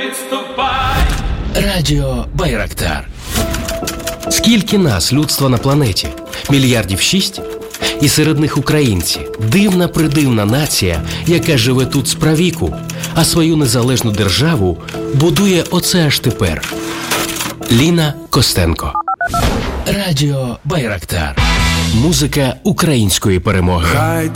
відступай. Радіо Байрактар. Скільки нас, людства на планеті? Мільярдів 6? І серед них українці. Дивна-придивна нація, яка живе тут справіку, а свою незалежну державу будує оце аж тепер. Ліна Костенко. Радіо Байрактар. Музика української перемоги. Хай